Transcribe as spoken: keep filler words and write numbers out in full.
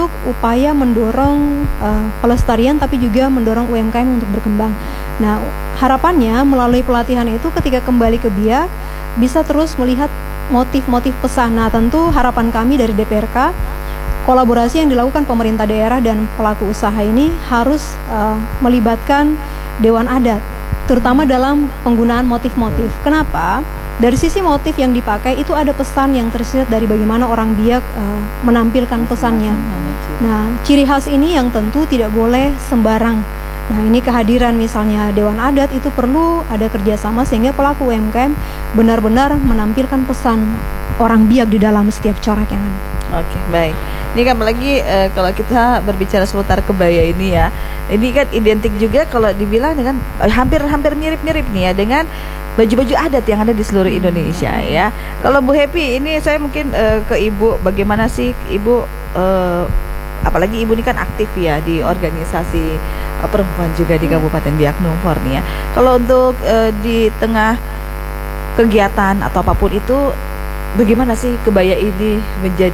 upaya mendorong uh, pelestarian tapi juga mendorong U M K M untuk berkembang. Nah, harapannya melalui pelatihan itu ketika kembali ke Biak bisa terus melihat motif-motif pesan. Nah, tentu harapan kami dari D P R K, kolaborasi yang dilakukan pemerintah daerah dan pelaku usaha ini harus uh, melibatkan Dewan Adat, terutama dalam penggunaan motif-motif. Kenapa? Dari sisi motif yang dipakai itu ada pesan yang tersirat dari bagaimana orang Biak uh, menampilkan pesannya. Nah, ciri khas ini yang tentu tidak boleh sembarang. Nah, ini kehadiran misalnya Dewan Adat itu perlu ada kerjasama sehingga pelaku U M K M benar-benar menampilkan pesan orang Biak di dalam setiap corak yang ada. Oke, baik. Ini kan apalagi uh, kalau kita berbicara seputar kebaya ini ya, ini kan identik juga kalau dibilang dengan hampir-hampir mirip-mirip nih ya dengan baju-baju adat yang ada di seluruh Indonesia ya. Kalau Bu Happy, ini saya mungkin uh, ke Ibu, bagaimana sih Ibu, uh, apalagi Ibu ini kan aktif ya di organisasi uh, perempuan juga di Kabupaten Biak Numfor nih ya. Kalau untuk uh, di tengah kegiatan atau apapun itu, bagaimana sih kebaya ini menjadi